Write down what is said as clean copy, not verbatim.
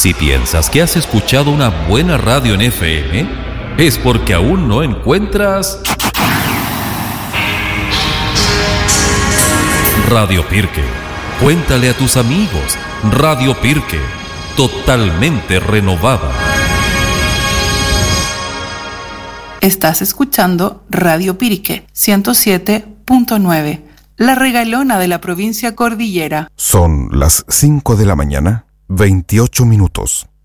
Si piensas que has escuchado una buena radio en FM, es porque aún no encuentras Radio Pirque. Cuéntale a tus amigos. Radio Pirque, totalmente renovada. Estás escuchando Radio Pirque 107.9, la regalona de la provincia cordillera. Son las 5 de la mañana, 28 minutos.